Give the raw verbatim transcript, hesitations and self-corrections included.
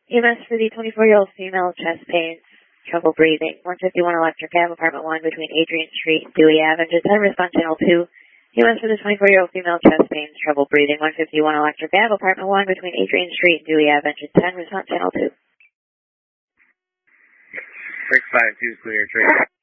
E M S for the twenty-four-year-old female, chest pains, trouble breathing, one fifty-one Electric Ave, apartment one, between Adrian Street and Dewey Avenue. Engine ten, respond channel two. E M S for the twenty-four-year-old female, chest pains, trouble breathing, one fifty-one Electric Ave, apartment one, between Adrian Street and Dewey Avenue. Engine ten, respond channel two. six five two, clear, trade.